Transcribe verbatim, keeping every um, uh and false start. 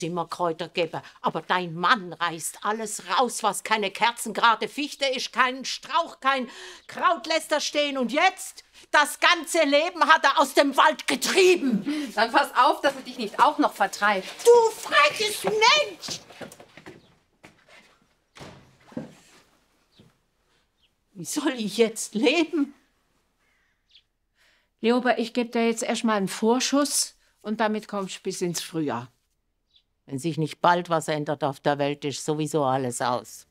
immer Kräuter geben, aber dein Mann reißt alles raus, was keine kerzengerade Fichte ist, kein Strauch, kein Kraut lässt er stehen. Und jetzt, das ganze Leben hat er aus dem Wald getrieben. Dann pass auf, dass er dich nicht auch noch vertreibt. Du freches Mensch! Wie soll ich jetzt leben? Leoba, ich gebe dir jetzt erstmal einen Vorschuss und damit kommst du bis ins Frühjahr. Wenn sich nicht bald was ändert auf der Welt, ist sowieso alles aus.